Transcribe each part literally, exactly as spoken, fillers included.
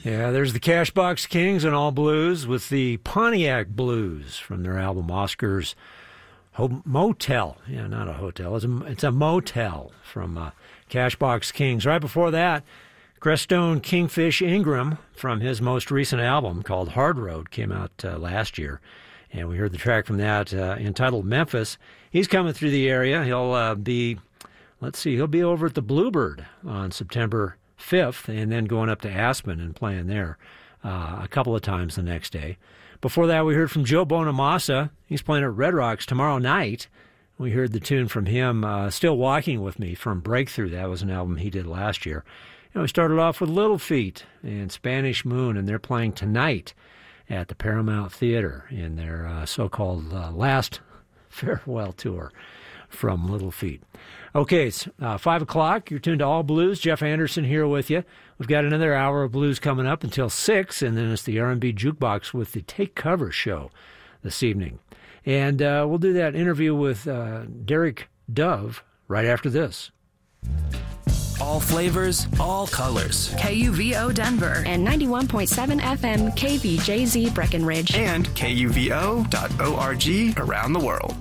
Yeah, there's the Cashbox Kings and All Blues with the Pontiac Blues from their album Oscars Ho- Motel. Yeah, not a hotel. It's a, it's a motel from uh, Cashbox Kings. Right before that, Crestone Kingfish Ingram from his most recent album called Hard Road came out uh, last year. And we heard the track from that uh, entitled Memphis. He's coming through the area. He'll uh, be, let's see, he'll be over at the Bluebird on September fifth and then going up to Aspen and playing there uh, a couple of times the next day. Before that, we heard from Joe Bonamassa. He's playing at Red Rocks tomorrow night. We heard the tune from him, uh, Still Walking With Me from Breakthrough. That was an album he did last year. And we started off with Little Feat and Spanish Moon, and they're playing tonight at the Paramount Theater in their uh, so-called uh, last farewell tour from Little Feat. Okay, it's uh, five o'clock. You're tuned to All Blues. Jeff Anderson here with you. We've got another hour of blues coming up until six, and then it's the R and B Jukebox with the Take Cover show this evening. And uh, we'll do that interview with uh, Derek Dove right after this. All flavors, all colors. K U V O Denver and ninety-one point seven F M K V J Z Breckenridge. And K U V O dot org around the world.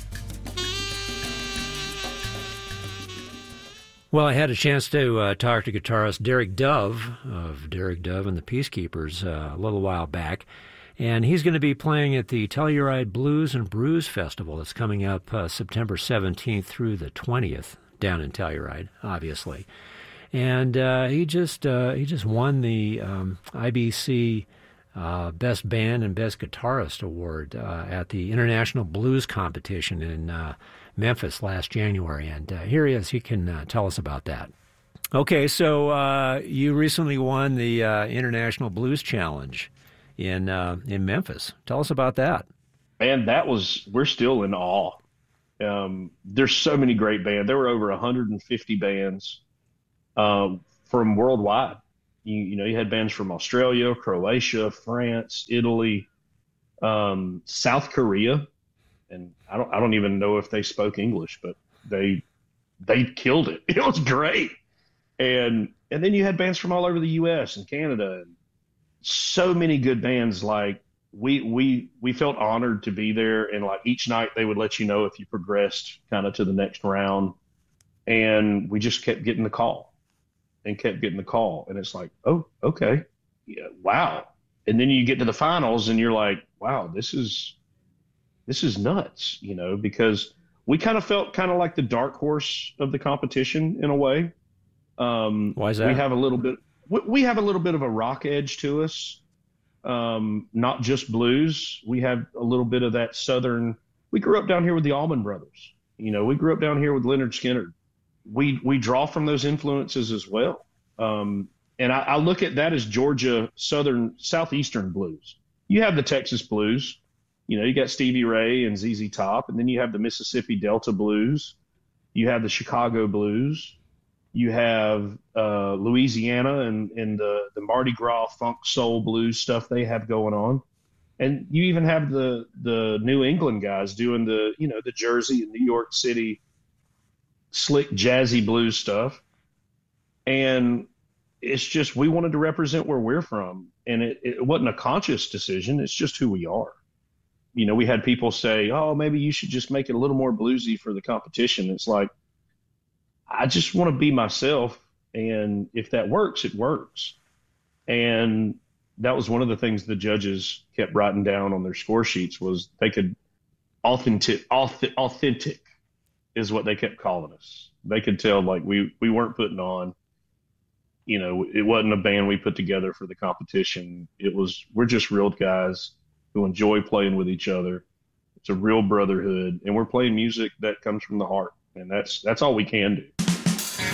Well, I had a chance to uh, talk to guitarist Derek Dove of Derek Dove and the Peacekeepers uh, a little while back, and he's going to be playing at the Telluride Blues and Brews Festival that's coming up uh, September seventeenth through the twentieth down in Telluride, obviously. And uh, he just uh, he just won the um, I B C uh, Best Band and Best Guitarist Award uh, at the International Blues Competition in uh, Memphis last January, and uh, here he is. He can uh, tell us about that. Okay, so uh, you recently won the uh, International Blues Challenge in uh, in Memphis. Tell us about that. Man, that was, we're still in awe. Um, there's so many great bands. There were over one hundred fifty bands um, from worldwide. You, you know, you had bands from Australia, Croatia, France, Italy, um, South Korea. And I don't, I don't even know if they spoke English, but they, they killed it. It was great. And, and then you had bands from all over the U S and Canada, and so many good bands. Like we, we, we felt honored to be there. And like each night they would let you know if you progressed kind of to the next round. And we just kept getting the call and kept getting the call. And it's like, oh, okay. Yeah, wow. And then you get to the finals and you're like, wow, this is, this is nuts, you know, because we kind of felt kind of like the dark horse of the competition in a way. Um, Why is that? We have a little bit, we, we have a little bit of a rock edge to us. Um, not just blues. We have a little bit of that Southern, we grew up down here with the Allman Brothers. You know, we grew up down here with Leonard Skinner. We, we draw from those influences as well. Um, and I, I look at that as Georgia, Southern, Southeastern blues. You have the Texas blues. You know, you got Stevie Ray and Z Z Top, and then you have the Mississippi Delta blues. You have the Chicago blues. You have uh, Louisiana and, and the, the Mardi Gras funk soul blues stuff they have going on. And you even have the, the New England guys doing the, you know, the Jersey and New York City slick jazzy blues stuff. And it's just, we wanted to represent where we're from. And it, it wasn't a conscious decision. It's just who we are. You know, we had people say, oh, maybe you should just make it a little more bluesy for the competition. It's like, I just want to be myself. And if that works, it works. And that was one of the things the judges kept writing down on their score sheets was they could authentic, authentic, authentic is what they kept calling us. They could tell like we, we weren't putting on, you know, it wasn't a band we put together for the competition. It was, we're just real guys who enjoy playing with each other. It's a real brotherhood, and we're playing music that comes from the heart, and that's that's all we can do.